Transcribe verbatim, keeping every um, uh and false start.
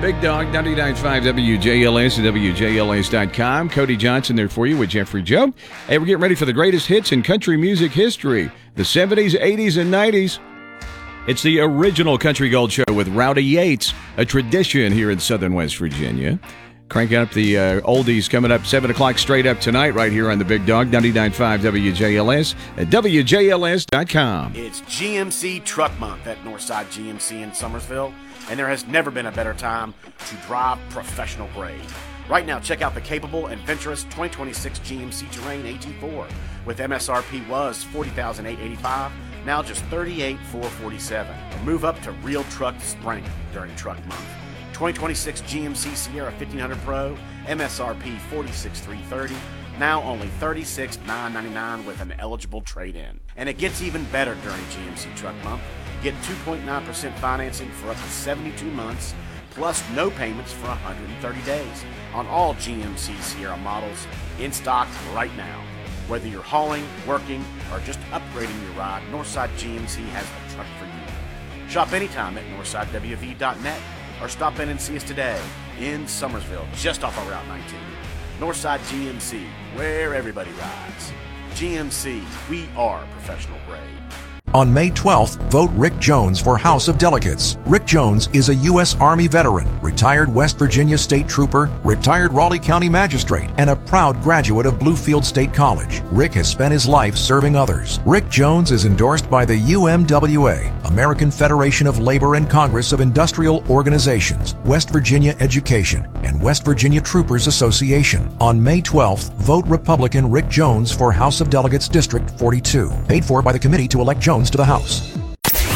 Big Dog, ninety-nine point five W J L S and W J L S dot com. Cody Johnson there for you with Jeffrey Joe. Hey, we're getting ready for the greatest hits in country music history. The seventies, eighties, and nineties. It's the original Country Gold Show with Rowdy Yates, a tradition here in southern West Virginia. Cranking up the uh, oldies coming up seven o'clock straight up tonight right here on the Big Dog, ninety-nine point five W J L S at W J L S dot com. It's G M C Truck Month at Northside G M C in Summersville, and there has never been a better time to drive professional grade. Right now, check out the capable, adventurous twenty twenty-six G M C Terrain A T four with M S R P was forty thousand eight hundred eighty-five dollars, now just thirty-eight thousand four hundred forty-seven dollars. Move up to real truck strength during Truck Month. twenty twenty-six G M C Sierra fifteen hundred Pro, M S R P forty-six thousand three hundred thirty dollars, now only thirty-six thousand nine hundred ninety-nine dollars with an eligible trade-in. And it gets even better during G M C Truck Month. Get two point nine percent financing for up to seventy-two months, plus no payments for one hundred thirty days on all G M C Sierra models in stock right now. Whether you're hauling, working, or just upgrading your ride, Northside G M C has a truck for you. Shop anytime at northside w v dot net or stop in and see us today in Summersville, just off of Route nineteen. Northside G M C, where everybody rides. G M C, we are professional grade. On May twelfth, vote Rick Jones for House of Delegates. Rick Jones is a U S Army veteran, retired West Virginia State Trooper, retired Raleigh County Magistrate, and a proud graduate of Bluefield State College. Rick has spent his life serving others. Rick Jones is endorsed by the U M W A, American Federation of Labor and Congress of Industrial Organizations, West Virginia Education, and West Virginia Troopers Association. On May twelfth, vote Republican Rick Jones for House of Delegates District forty-two. Paid for by the Committee to Elect Jones to the House.